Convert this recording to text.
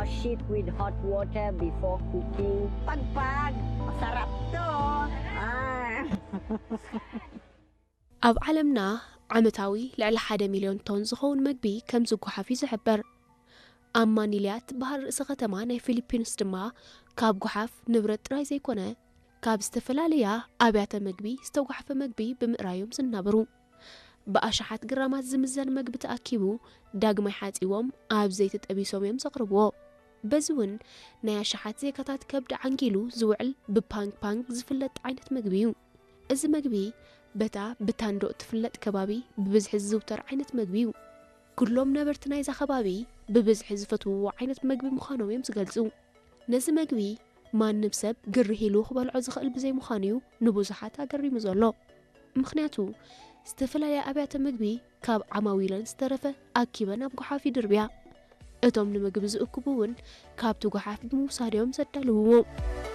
wash it with hot water before cooking. Pag, masarap to. ኣብ ዓለምና ዓመታዊ ልዕሊ 1 ሚልዮን ቶን ዝኸውን መግቢ ከም ዝጓሓፍ ይዝሕበር ኣብ ማኒልያት ባህር ርእሰ ከተማ ናይ ፊሊፒንስ ድማ ካብ ጉሓፍ ንብረት ጥራይ ዘይኮነ ካብ ዝተፈላለያ ኣብያተ መግቢ ዝተጓሓፈ መግቢ ብምእራዮም ዝናበሩ ብኣሽሓት ግራማት ዝምዘን መግቢ ተኣኪቡ ዳግማይ ሓጺቦም ኣብ ዘይቲ ጠቢሶም እዮም ዘቕርብዎ በዚ እውን ናይ ኣሽሓት ዘይካታት ከብዲ ዓንጊሉ ዝውዕል ብፓንግ ዝፍለጥ ዓይነት መግቢ እዩ እዚ መግቢ በታ ብታንዶ ትፍለጥ ከባቢ ብብዝሒ ዝዝውተር ዓይነት መግቢ እዩ ኩሎም ነበርቲ ናይዛ ከባቢ ብብዝሒ ዝፈትውዎ ዓይነት መግቢ ምዃኖም እዮም ዝገልጹ ነዚ መግቢ ማንም ሰብ ግርህ ኢሉ ክበልዖ ዝኽእል ብዘይ ምዃኑ እዩ ንብዙሓት ኣገሪሙ ዘሎ ምኽንያቱ ዝተፈላለዩ ኣብያተ መግቢ ካብ ዓማዊለን ዝተረፈ ኣኪበን ኣብ ጉሓፍ ይድርብያ እቶም ንምግቢ ዝእክቡ እውን ካብቲ ጉሓፍ ብምውሳድ እዮም ዘዳልውዎ